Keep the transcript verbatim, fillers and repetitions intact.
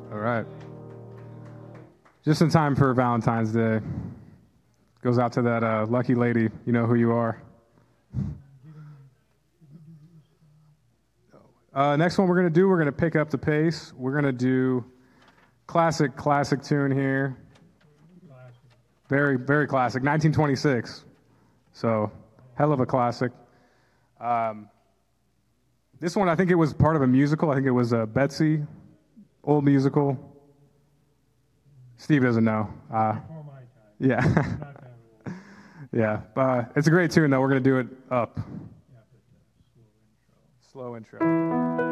All right. Just in time for Valentine's Day. Goes out to that uh, lucky lady. You know who you are. Uh, next one we're going to do, we're going to pick up the pace. We're going to do classic, classic tune here. Very, very classic. nineteen twenty-six. So, hell of a classic. Um, this one, I think it was part of a musical. I think it was uh, Betsy, old musical. Steve doesn't know. Uh, Before my time. yeah. Not that old. yeah. Uh, it's a great tune, though. We're going to do it up. Yeah, but, uh, slow intro. Slow intro.